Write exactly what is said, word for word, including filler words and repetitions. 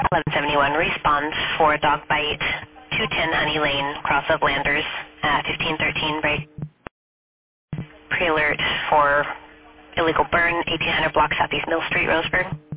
eleven seventy-one, respond for dog bite, two ten Honey Lane, cross of Landers, uh, fifteen thirteen break. Pre-alert for illegal burn, eighteen hundred block Southeast Mill Street, Roseburg.